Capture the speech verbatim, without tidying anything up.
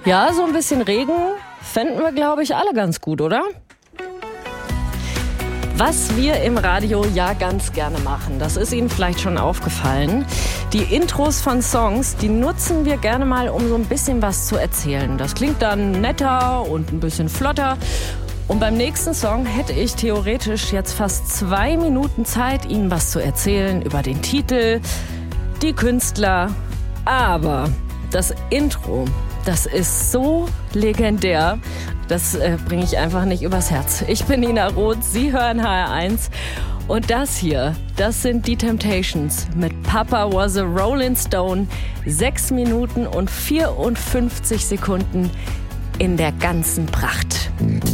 Ja, so ein bisschen Regen fänden wir, glaube ich, alle ganz gut, oder? Was wir im Radio ja ganz gerne machen, das ist Ihnen vielleicht schon aufgefallen. Die Intros von Songs, die nutzen wir gerne mal, um so ein bisschen was zu erzählen. Das klingt dann netter und ein bisschen flotter. Und beim nächsten Song hätte ich theoretisch jetzt fast zwei Minuten Zeit, Ihnen was zu erzählen über den Titel, die Künstler. Aber das Intro, das ist so legendär, das äh, bringe ich einfach nicht übers Herz. Ich bin Nina Roth, Sie hören H R eins und das hier, das sind die Temptations mit Papa Was a Rolling Stone. Sechs Minuten und vierundfünfzig Sekunden in der ganzen Pracht.